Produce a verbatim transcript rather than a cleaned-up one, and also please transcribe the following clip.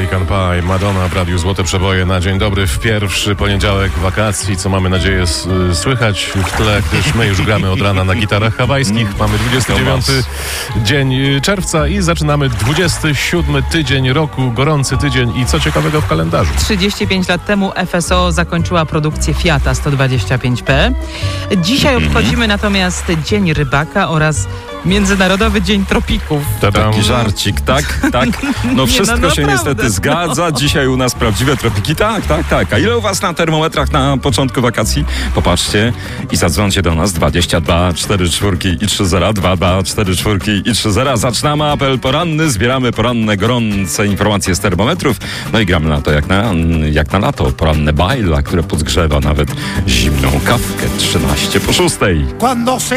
American Pie, Madonna w Radiu Złote Przeboje na dzień dobry w pierwszy poniedziałek wakacji, co mamy nadzieję s- słychać w tle, gdyż my już gramy od rana na gitarach hawajskich. Mamy dwudziesty dziewiąty dzień czerwca i zaczynamy dwudziesty siódmy tydzień roku, gorący tydzień i co ciekawego w kalendarzu. trzydzieści pięć lat temu F S O zakończyła produkcję Fiata sto dwadzieścia pięć P. Dzisiaj obchodzimy natomiast Dzień Rybaka oraz Międzynarodowy Dzień Tropików. Ta-dam. Taki żarcik, tak? Tak. No wszystko no, się naprawdę, niestety zgadza. Dzisiaj u nas prawdziwe tropiki. Tak, tak, tak. A ile u was na termometrach na początku wakacji? Popatrzcie i zadzwońcie do nas dwadzieścia dwa cztery cztery i trzy zero, dwa dwa cztery cztery i trzy zero. Zaczynamy apel poranny, zbieramy poranne gorące informacje z termometrów. No i gramy na to jak na, jak na lato. Poranne bajla, które podgrzewa nawet zimną kawkę trzynaście po szóstej.